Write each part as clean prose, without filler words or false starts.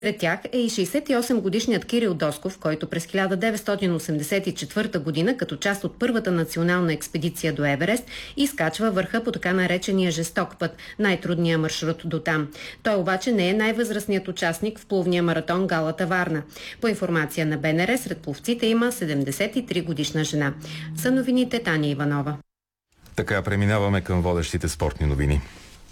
Сред тях е и 68-годишният Кирил Досков, който през 1984 година, като част от първата национална експедиция до Еверест, изкачва върха по така наречения жесток път, най-трудния маршрут до там. Той обаче не е най-възрастният участник в плувния маратон Галата Варна. По информация на БНР, сред пловците има 73-годишна жена. За новините Таня Иванова. Така преминаваме към водещите спортни новини.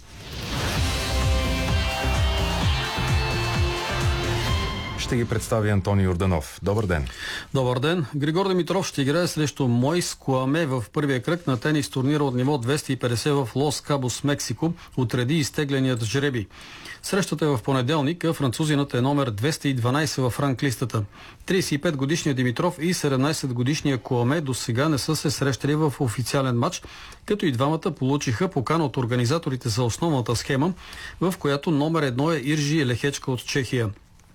Ще ги представи Антони Йорданов. Добър ден. Добър ден. Григор Димитров ще играе срещу Мойс Куаме в първия кръг на тенис турнира от ниво 250 в Лос Кабос, Мексико, отреди изтегленият жребий. Срещата е в понеделник, а французинът е номер 212 в ранглистата. 35-годишният Димитров и 17-годишният Куаме до сега не са се срещали в официален матч, като и двамата получиха покана от организаторите за основната схема, в която номер 1 е Иржи Лехечка от Чехия.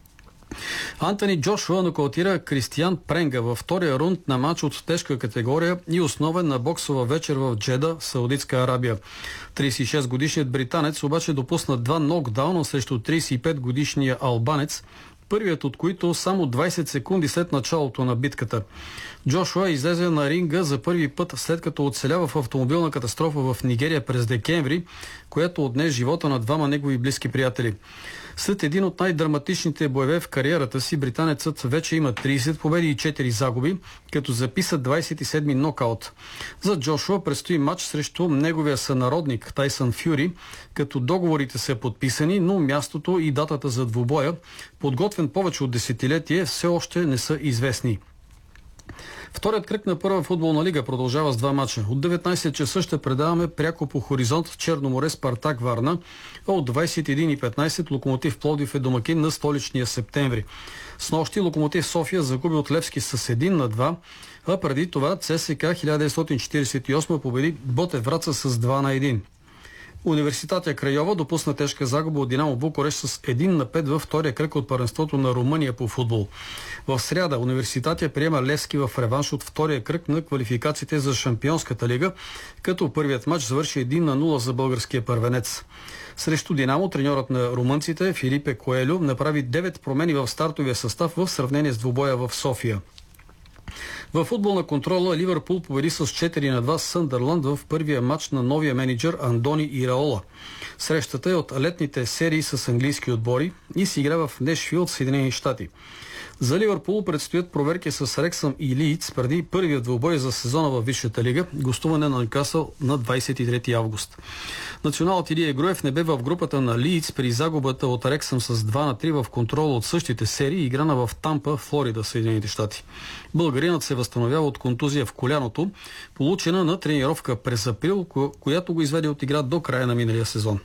Антони Джошуа нокаутира Кристиан Пренга във втория рунд на матч от тежка категория и основен на боксова вечер в Джеда, Саудитска Арабия. 36-годишният британец обаче допусна два нокдауна срещу 35-годишния албанец, първият от които само 20 секунди след началото на битката. Джошуа излезе на ринга за първи път след като оцелява в автомобилна катастрофа в Нигерия през декември, която отне живота на двама негови близки приятели. След един от най-драматичните боеве в кариерата си, британецът вече има 30 победи и 4 загуби, като записа 27-ми нокаут. За Джошуа предстои матч срещу неговия сънародник Тайсън Фюри, като договорите са подписани, но мястото и датата за двубоя, подготвен повече от десетилетие, все още не са известни. Вторият кръг на първа футболна лига продължава с два мача. От 19 часа ще предаваме пряко по Хоризонт Черноморе Спартак Варна, а от 21:15 Локомотив Пловдив е домакин на столичния Септември. Снощи Локомотив София загуби от Левски с 1-2, а преди това ЦСКА 1948 победи Ботев Враца с 2-1. Университатия Крайова допусна тежка загуба от Динамо Букурещ с 1-5 във втория кръг от първенството на Румъния по футбол. В сряда Университатия приема Левски в реванш от втория кръг на квалификациите за Шампионската лига, като първият матч завърши 1-0 за българския първенец. Срещу Динамо треньорът на румънците Филипе Коелю направи 9 промени в стартовия състав в сравнение с двубоя в София. Във футболна контрола Ливърпул победи с 4-2 Съндърланд в първия матч на новия менеджер Андони Ираола. Срещата е от летните серии с английски отбори и се игра в Нешфилд, Съединени щати. За Ливърпул предстоят проверки с Рексъм и Лийдс преди първият двубой за сезона във Висшата лига, гостуване на Нюкасъл на 23 август. Националът Илия Груев не бе в групата на Лийдс при загубата от Рексъм с 2-3 в контрола от същите серии, играна в Тампа, Флорида, Съединените щати. Българинът се възстановява от контузия в коляното, получена на тренировка през април, която го изведе от игра до края на миналия сезон.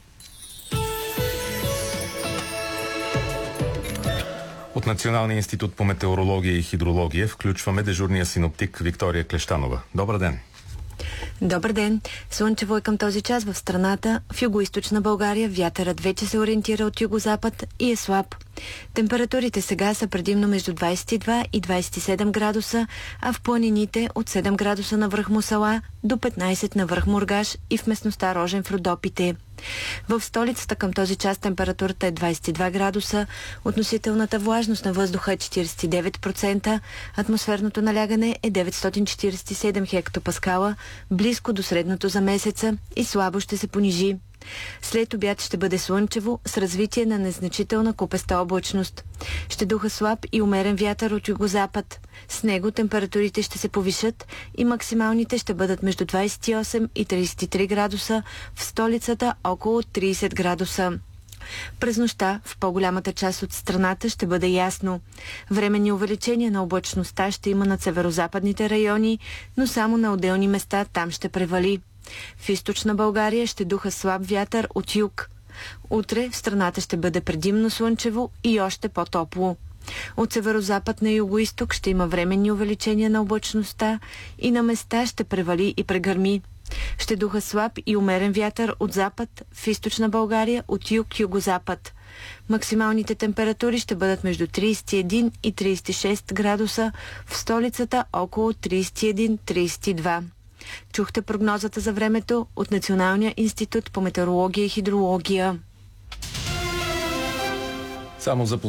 От Националния институт по метеорология и хидрология включваме дежурния синоптик Виктория Клещанова. Добър ден! Добър ден! Слънчево е към този час в страната. В югоизточна България вятърът вече се ориентира от югозапад и е слаб. Температурите сега са предимно между 22 и 27 градуса, а в планините от 7 градуса на връх Мусала до 15 на връх Мургаш и в местността Рожен в Родопите. В столицата към този час температурата е 22 градуса, относителната влажност на въздуха е 49%, атмосферното налягане е 947 хектопаскала, близко до средното за месеца и слабо ще се понижи. След обяд ще бъде слънчево с развитие на незначителна купеста облачност. Ще духа слаб и умерен вятър от югозапад. С него температурите ще се повишат и максималните ще бъдат между 28 и 33 градуса, в столицата около 30 градуса. През нощта в по-голямата част от страната ще бъде ясно. Временни увеличения на облачността ще има над северозападните райони, но само на отделни места там ще превали. В източна България ще духа слаб вятър от юг. Утре в страната ще бъде предимно слънчево и още по-топло. От северозапад на югоизток ще има временни увеличения на облачността и на места ще превали и прегърми. Ще духа слаб и умерен вятър от запад в източна България от юг-югозапад. Максималните температури ще бъдат между 31 и 36 градуса, в столицата около 31-32. Чухте прогнозата за времето от Националния институт по метеорология и хидрология. Само за